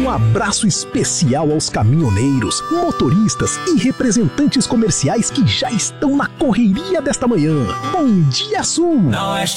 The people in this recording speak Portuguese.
Um abraço especial aos caminhoneiros, motoristas e representantes comerciais que já estão na correria desta manhã. Bom dia, Sul! Na Oeste